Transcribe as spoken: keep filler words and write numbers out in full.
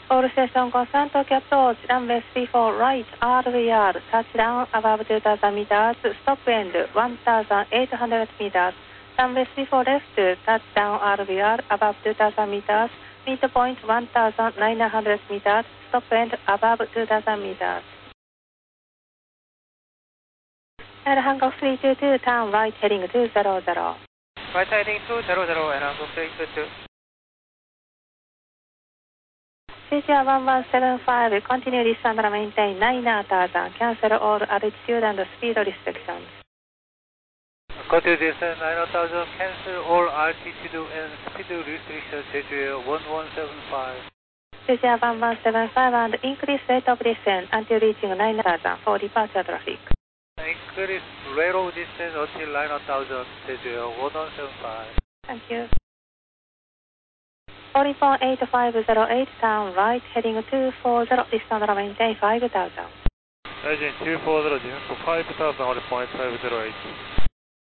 All station concerned Tokyo approach, runway three four right, R V R, touchdown above two thousand meters, stop wind one thousand eight hundred meters, runway three four left, touchdown R V R above two thousand meters, midpoint one thousand nine hundred meters, stop wind above two thousand meters. And Hancock three two two, turn right heading two zero zero. Right heading two zero zero and Hancock three two two. C G R one one seven five, continue descent and maintain nine thousand, cancel all altitude and speed restrictions. Continue descent nine thousand, cancel all altitude and speed restrictions, C G R one one seven five. C G R one one seven five and increase rate of descent until reaching nine thousand for departure traffic. Increase rate of descent until nine thousand, C G R one one seven five. Thank you. Horizon eight five zero eight, turn right, heading two four zero, descent and maintain five thousand. Engine two four zero, descent for five thousand, horizon eight five zero eight.